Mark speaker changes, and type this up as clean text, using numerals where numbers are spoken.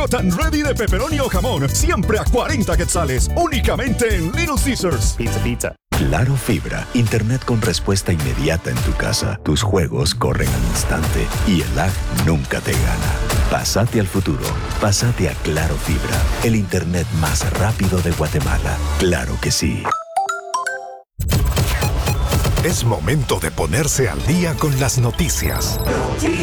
Speaker 1: Hot and Ready de pepperoni o jamón, siempre a 40 quetzales, únicamente en Little Caesars.
Speaker 2: Pizza, pizza.
Speaker 3: Claro Fibra, internet con respuesta inmediata en tu casa. Tus juegos corren al instante y el lag nunca te gana. Pásate al futuro, pásate a Claro Fibra, el internet más rápido de Guatemala. Claro que sí.
Speaker 4: Es momento de ponerse al día con las noticias.